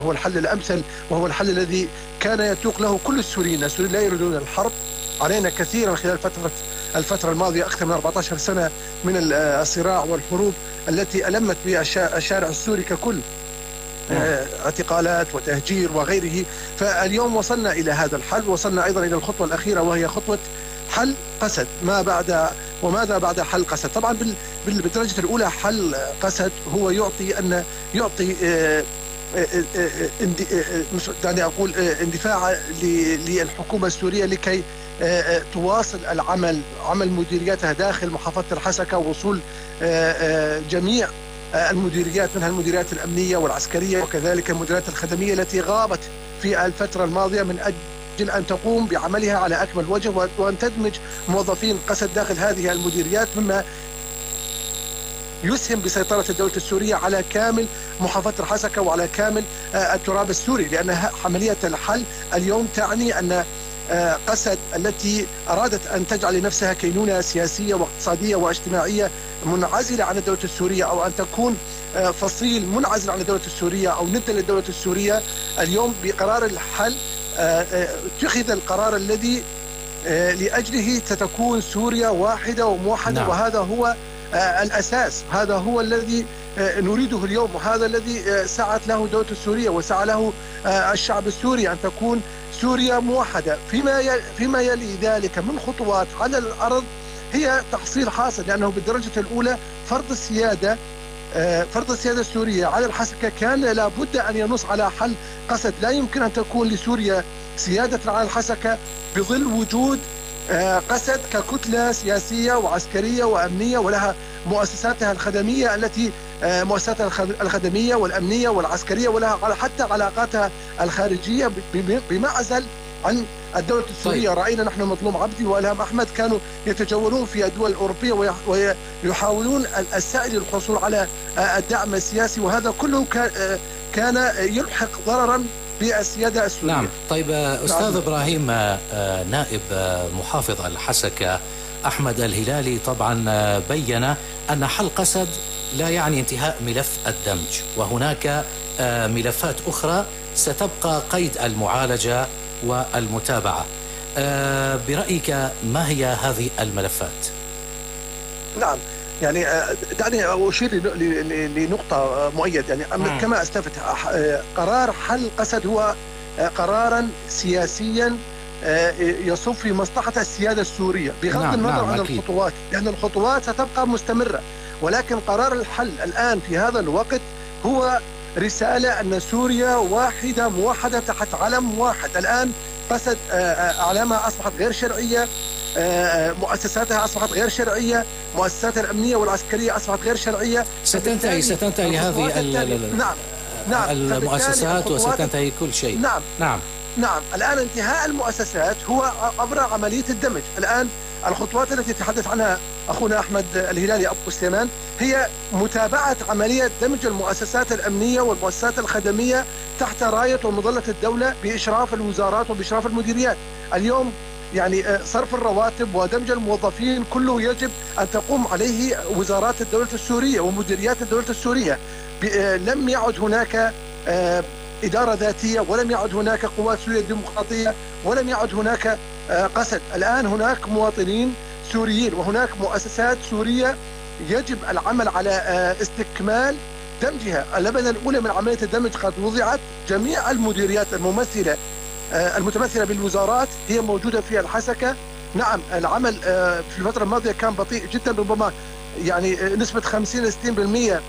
هو الحل الأمثل، وهو الحل الذي كان يتوق له كل السوريين. السوريين لا يريدون الحرب. علينا كثيرا خلال الفترة الماضية أكثر من 14 سنة من الصراع والحروب التي ألمت بها الشارع السوري ككل، اعتقالات وتهجير وغيره. فاليوم وصلنا إلى هذا الحل، وصلنا أيضا إلى الخطوة الأخيرة وهي خطوة حل قسد. وماذا بعد حل قسد؟ طبعا بالدرجة الأولى حل قسد هو يعطي دعني أقول اندفاع للحكومة السورية لكي تواصل عمل مديرياتها داخل محافظة الحسكة، ووصول جميع المديريات منها المديريات الأمنية والعسكرية وكذلك المديريات الخدمية التي غابت في الفترة الماضية من أجل أن تقوم بعملها على أكمل وجه، وأن تدمج موظفين قسد داخل هذه المديريات، مما يسهم بسيطرة الدولة السورية على كامل محافظة الحسكة وعلى كامل التراب السوري. لأن عملية الحل اليوم تعني أن قسد التي أرادت أن تجعل لنفسها كينونة سياسية واقتصادية واجتماعية منعزلة عن الدولة السورية، أو أن تكون فصيل منعزل عن الدولة السورية أو ند للدولة السورية، اليوم بقرار الحل اتخذ القرار الذي لأجله ستكون سوريا واحدة وموحدة. نعم. وهذا هو الأساس، هذا هو الذي نريده اليوم، وهذا الذي سعت له الدولة السورية وسعى له الشعب السوري، أن تكون سوريا موحدة. فيما يلي ذلك من خطوات على الأرض هي تحصيل حاصل، لأنه بالدرجة الأولى فرض السيادة السورية على الحسكة كان لابد أن ينص على حل قسد. لا يمكن أن تكون لسوريا سيادة على الحسكة بظل وجود قسد ككتلة سياسية وعسكرية وأمنية، ولها مؤسساتها الخدمية مؤسساتها الخدمية والأمنية والعسكرية، ولها حتى علاقاتها الخارجية بمعزل عن الدولة السورية. طيب. رأينا نحن مظلوم عبدي وإلهام أحمد كانوا يتجولون في الدول الأوروبية ويحاولون السعي للحصول على الدعم السياسي، وهذا كله كان يلحق ضررا بالسيادة السورية. نعم. طيب أستاذ إبراهيم، نائب محافظ الحسكة أحمد الهلالي طبعا بيّن أن حل قسد لا يعني انتهاء ملف الدمج، وهناك ملفات أخرى ستبقى قيد المعالجة والمتابعة. برأيك ما هي هذه الملفات؟ نعم، يعني دعني أشير لنقطة مؤيد. يعني كما أستفدت، قرار حل قسد هو قرارا سياسيا يصب في مصلحة السيادة السورية بغض النظر عن الخطوات، لأن الخطوات ستبقى مستمرة. ولكن قرار الحل الآن في هذا الوقت هو رسالة أن سوريا واحدة موحدة تحت علم واحد. الآن قسد أعلامها أصبحت غير شرعية، مؤسساتها أصبحت غير شرعية، مؤسساتها الأمنية والعسكرية أصبحت غير شرعية. ستنتهي هذه المؤسسات وستنتهي كل شيء. نعم. الآن انتهاء المؤسسات هو عبر عملية الدمج. الآن الخطوات التي يتحدث عنها أخونا أحمد الهلالي أبو سليمان هي متابعة عملية دمج المؤسسات الأمنية والمؤسسات الخدمية تحت راية ومظلة الدولة بإشراف الوزارات وبإشراف المديريات. اليوم يعني صرف الرواتب ودمج الموظفين كله يجب أن تقوم عليه وزارات الدولة السورية ومديريات الدولة السورية. لم يعد هناك إدارة ذاتية، ولم يعد هناك قوات سورية الديمقراطية، ولم يعد هناك قسد. الآن هناك مواطنين سوريين وهناك مؤسسات سورية يجب العمل على استكمال دمجها. اللبنة الأولى من عملية الدمج قد وضعت، جميع المديريات المتمثلة بالوزارات هي موجودة في الحسكة. نعم، العمل في الفترة الماضية كان بطيء جدا، ربما يعني نسبة 50-60%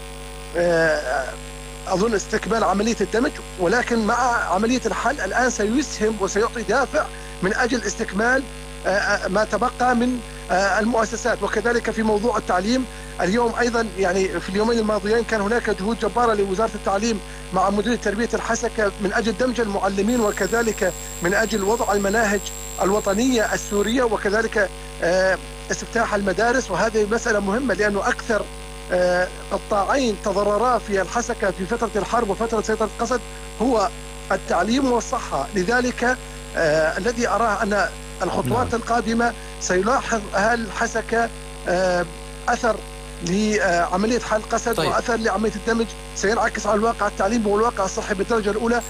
أظن استكمال عملية الدمج، ولكن مع عملية الحل الآن سيسهم وسيعطي دافع من أجل استكمال ما تبقى من المؤسسات. وكذلك في موضوع التعليم اليوم أيضا، يعني في اليومين الماضيين كان هناك جهود جبارة لوزارة التعليم مع مديرية تربية الحسكة من أجل دمج المعلمين، وكذلك من أجل وضع المناهج الوطنية السورية، وكذلك استفتاح المدارس. وهذه مسألة مهمة، لأنه أكثر قطاعين تضررا في الحسكة في فترة الحرب وفترة سيطرة قسد هو التعليم والصحة. لذلك الذي أراه أن الخطوات القادمة سيلاحظ أهل الحسكة أثر لعملية حل قسد. طيب. وأثر لعملية الدمج سينعكس على الواقع التعليمي والواقع الصحي بالدرجة الأولى.